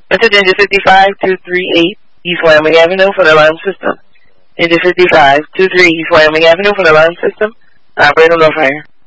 This is engine 55238 East Wyoming Avenue for the alarm system. Engine 5523 East Wyoming Avenue for the alarm system. Operator, no fire.